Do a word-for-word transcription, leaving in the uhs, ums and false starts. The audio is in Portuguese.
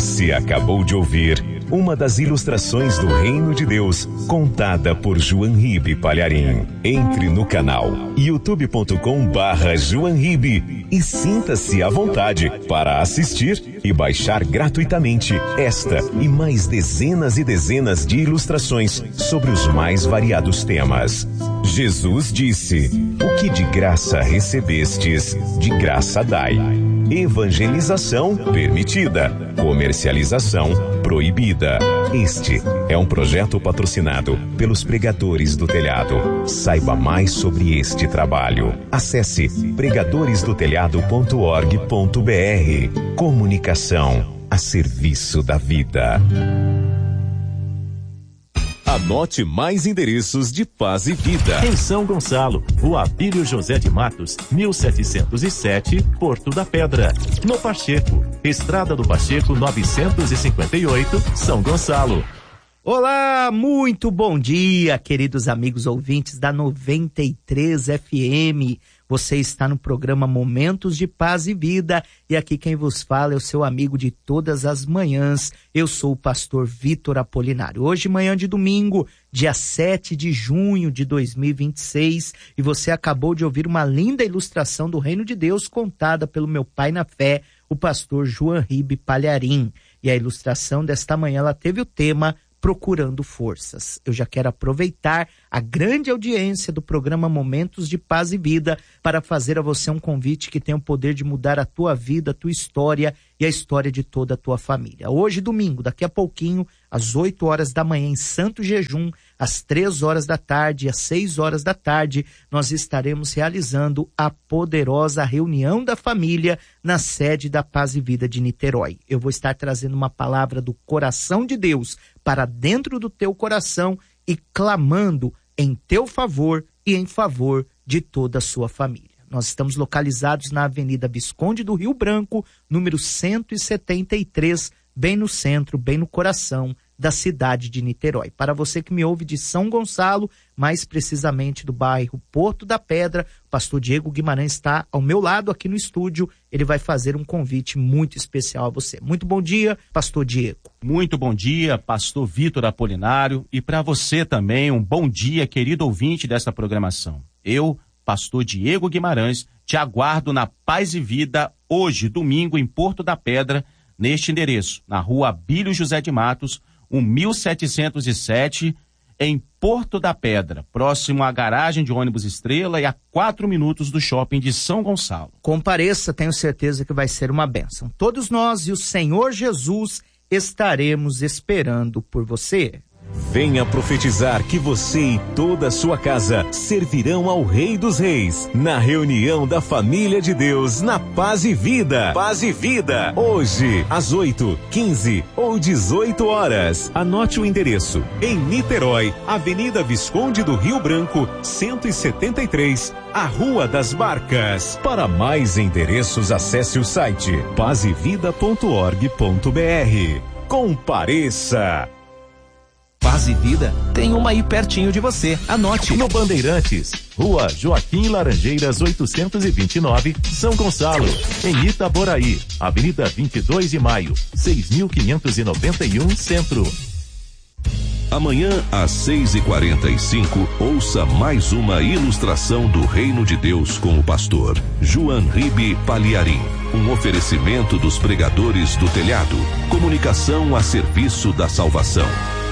Você acabou de ouvir uma das ilustrações do Reino de Deus, contada por João Ribe Palharim. Entre no canal youtube ponto com barra João Ribe e sinta-se à vontade para assistir e baixar gratuitamente esta e mais dezenas e dezenas de ilustrações sobre os mais variados temas. Jesus disse: o que de graça recebestes, de graça dai. Evangelização permitida, comercialização proibida. Este é um projeto patrocinado pelos Pregadores do Telhado. Saiba mais sobre este trabalho. Acesse pregadores do telhado ponto org ponto br. Comunicação a serviço da vida. Anote mais endereços de Paz e Vida. Em São Gonçalo, Rua Abílio José de Matos, mil setecentos e sete, Porto da Pedra. No Pacheco, Estrada do Pacheco novecentos e cinquenta e oito, São Gonçalo. Olá, muito bom dia, queridos amigos ouvintes da noventa e três F M. Você está no programa Momentos de Paz e Vida e aqui quem vos fala é o seu amigo de todas as manhãs. Eu sou o pastor Vitor Apolinário. Hoje, manhã de domingo, dia sete de junho de dois mil e vinte e seis, e você acabou de ouvir uma linda ilustração do Reino de Deus contada pelo meu pai na fé, o pastor João Ribe Palharim. E a ilustração desta manhã, ela teve o tema Procurando Forças. Eu já quero aproveitar a grande audiência do programa Momentos de Paz e Vida para fazer a você um convite que tem o poder de mudar a tua vida, a tua história e a história de toda a tua família. Hoje, domingo, daqui a pouquinho, às oito horas da manhã, em Santo Jejum, às três horas da tarde e às seis horas da tarde, nós estaremos realizando a poderosa reunião da família na sede da Paz e Vida de Niterói. Eu vou estar trazendo uma palavra do coração de Deus para dentro do teu coração e clamando em teu favor e em favor de toda a sua família. Nós estamos localizados na Avenida Visconde do Rio Branco, número cento e setenta e três, bem no centro, bem no coração da cidade de Niterói. Para você que me ouve de São Gonçalo, mais precisamente do bairro Porto da Pedra, o pastor Diego Guimarães está ao meu lado aqui no estúdio. Ele vai fazer um convite muito especial a você. Muito bom dia, pastor Diego. Muito bom dia, pastor Vitor Apolinário, e para você também um bom dia, querido ouvinte desta programação. Eu, pastor Diego Guimarães, te aguardo na Paz e Vida hoje, domingo, em Porto da Pedra, neste endereço, na Rua Abílio José de Matos, mil setecentos e sete, em Porto da Pedra, próximo à garagem de ônibus Estrela e a quatro minutos do shopping de São Gonçalo. Compareça, tenho certeza que vai ser uma bênção. Todos nós e o Senhor Jesus estaremos esperando por você. Venha profetizar que você e toda a sua casa servirão ao Rei dos Reis na reunião da família de Deus na Paz e Vida. Paz e Vida, hoje às oito, quinze ou dezoito horas. Anote o endereço: em Niterói, Avenida Visconde do Rio Branco, cento e setenta e três, a Rua das Barcas. Para mais endereços, acesse o site paz e vida ponto org ponto br. Compareça! Paz e Vida tem uma aí pertinho de você. Anote. No Bandeirantes, Rua Joaquim Laranjeiras oitocentos e vinte e nove, São Gonçalo. Em Itaboraí, Avenida vinte e dois de maio, seis mil quinhentos e noventa e um, Centro. Amanhã, às seis e quarenta e cinco, ouça mais uma ilustração do Reino de Deus com o pastor João Ribe Palharim. Um oferecimento dos Pregadores do Telhado. Comunicação a serviço da salvação.